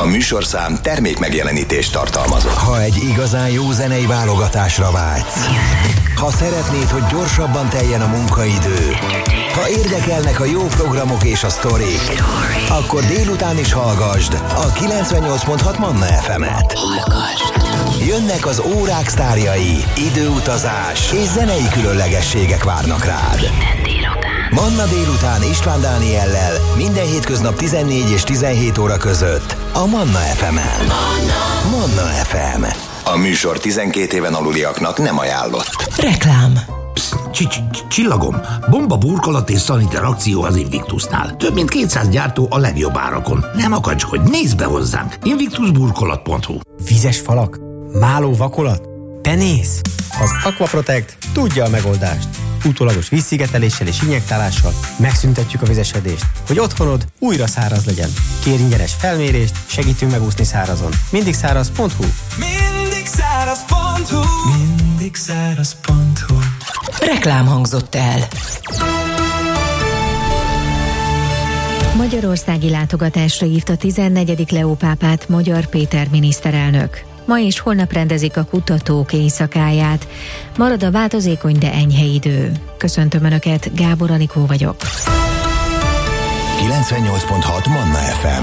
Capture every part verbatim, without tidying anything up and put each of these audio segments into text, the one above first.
műsorszám termék megjelenítést tartalmazott. Ha egy igazán jó zenei válogatásra vágysz, ha szeretnéd, hogy gyorsabban teljen a munkaidő, ha érdekelnek a jó programok és a sztorik, akkor délután is hallgasd a kilencvennyolc pont hat Manna ef emet. Jönnek az órák sztárjai, időutazás és zenei különlegességek várnak rád. Manna délután István Dániellel minden hétköznap tizennégy és tizenhét óra között a Manna ef emen. Manna ef em. A műsor tizenkét éven aluliaknak nem ajánlott. Reklám. Csillagom, bomba burkolat és szaniter akció az Invictusnál. Több mint kétszáz gyártó a legjobb árakon. Nem akacskodj, nézd be hozzánk! invictus burkolat pont hu. Vízes falak? Máló vakolat? Penész? Az Aquaprotect tudja a megoldást. Utólagos vízszigeteléssel és injektálással megszüntetjük a vizesedést, hogy otthonod újra száraz legyen. Kérj ingyenes felmérést, segítünk megúszni szárazon. mindig száraz pont hu. mindig száraz pont hu. mindig száraz pont hu. Reklám hangzott el. Magyarországi látogatásra hívta tizennegyedik Leó pápát Magyar Péter miniszterelnök. Ma és holnap rendezik a kutatók éjszakáját. Marad a változékony, de enyhe idő. Köszöntöm Önöket, Gábor Anikó vagyok. kilencvennyolc pont hat Manna ef em.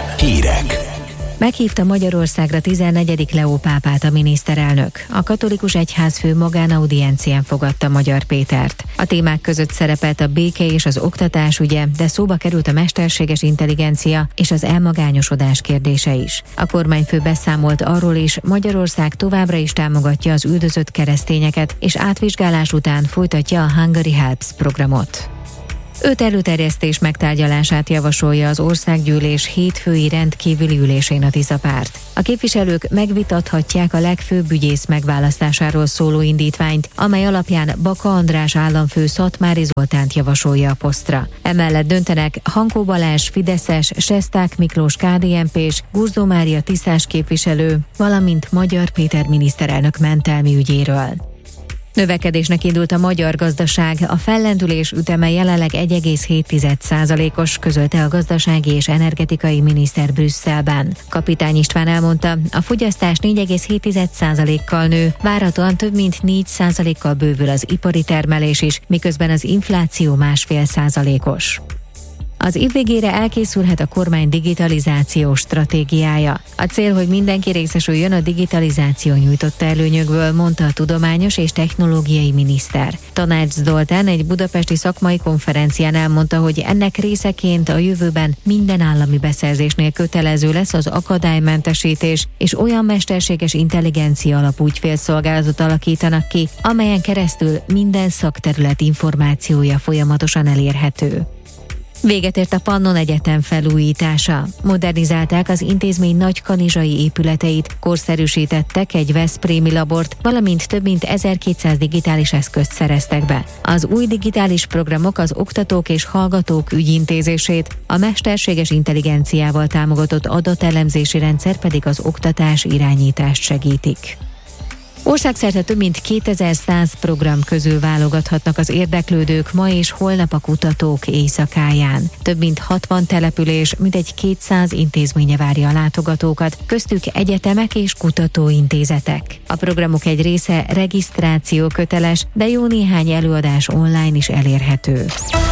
Hírek. Meghívta Magyarországra tizennegyedik Leó pápát a miniszterelnök. A katolikus egyházfő magánaudiencián fogadta Magyar Pétert. A témák között szerepelt a béke és az oktatás ügye, de szóba került a mesterséges intelligencia és az elmagányosodás kérdése is. A kormányfő beszámolt arról is, Magyarország továbbra is támogatja az üldözött keresztényeket, és átvizsgálás után folytatja a Hungary Helps programot. Öt előterjesztés megtárgyalását javasolja az országgyűlés hétfői rendkívüli ülésén a Tisza-párt. A képviselők megvitathatják a legfőbb ügyész megválasztásáról szóló indítványt, amely alapján Baka András államfő Szatmári Zoltánt javasolja a posztra. Emellett döntenek Hankó Balázs fideszes, Sesták Miklós ká dé en pés, Guzdó Mária tiszás képviselő, valamint Magyar Péter miniszterelnök mentelmi ügyéről. Növekedésnek indult a magyar gazdaság, a fellendülés üteme jelenleg egy egész hét százalékos, közölte a gazdasági és energetikai miniszter Brüsszelben. Kapitány István elmondta, a fogyasztás négy egész hét százalékkal nő, várhatóan több mint négy százalékkal bővül az ipari termelés is, miközben az infláció másfél százalékos. Az év végére elkészülhet a kormány digitalizációs stratégiája. A cél, hogy mindenki részesüljön a digitalizáció nyújtotta előnyökből, mondta a tudományos és technológiai miniszter. Tanács Zoltán egy budapesti szakmai konferencián elmondta, hogy ennek részeként a jövőben minden állami beszerzésnél kötelező lesz az akadálymentesítés, és olyan mesterséges intelligencia alapú ügyfélszolgálatot alakítanak ki, amelyen keresztül minden szakterület információja folyamatosan elérhető. Véget ért a Pannon Egyetem felújítása. Modernizálták az intézmény nagykanizsai épületeit, korszerűsítettek egy veszprémi labort, valamint több mint ezerkétszáz digitális eszközt szereztek be. Az új digitális programok az oktatók és hallgatók ügyintézését, a mesterséges intelligenciával támogatott adatelemzési rendszer pedig az oktatás irányítást segítik. Országszerte több mint kétezer-száz program közül válogathatnak az érdeklődők ma és holnap a kutatók éjszakáján. Több mint hatvan település, mintegy kétszáz intézménye várja a látogatókat, köztük egyetemek és kutatóintézetek. A programok egy része regisztráció köteles, de jó néhány előadás online is elérhető.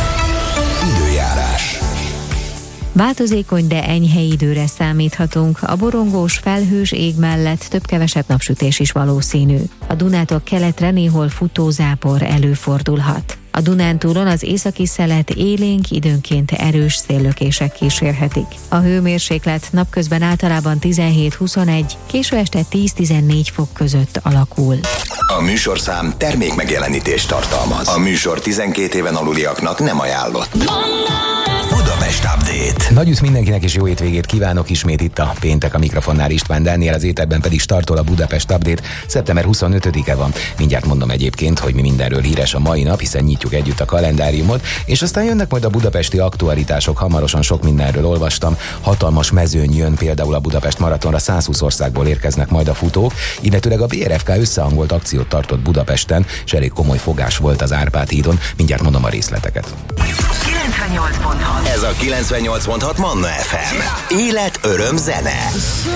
Időjárás. Változékony, de enyhe időre számíthatunk. A borongós, felhős ég mellett több-kevesebb napsütés is valószínű. A Dunától keletre néhol futózápor előfordulhat. A Dunántúlon az északi szelet élénk, időnként erős széllökések kísérhetik. A hőmérséklet napközben általában tizenhét-huszonegy, késő este tíz-tizennégy fok között alakul. A műsorszám termék megjelenítést tartalmaz. A műsor tizenkét éven aluliaknak nem ajánlott. Budapest Update. Nagy üsz mindenkinek és jó hétvégét kívánok, ismét itt a péntek a mikrofonnál István Dániel, az ételben pedig startol a Budapest Update. szeptember huszonötödike van. Mindjárt mondom egyébként, hogy mi mindenről híres a mai nap, hiszen nyitjuk együtt a kalendáriumot, és aztán jönnek majd a budapesti aktualitások, hamarosan sok mindenről olvastam. Hatalmas mezőny jön például a Budapest maratonra, százhúsz országból érkeznek majd a futók, illetőleg a bé er ef ká összehangolt akciót tartott Budapesten, és elég komoly fogás volt az Árpád hídon. Mindjárt mondom a részleteket. kilencvennyolc pont hat. Ez a kilencvennyolc pont hat Manna ef em. Élet, öröm, zene.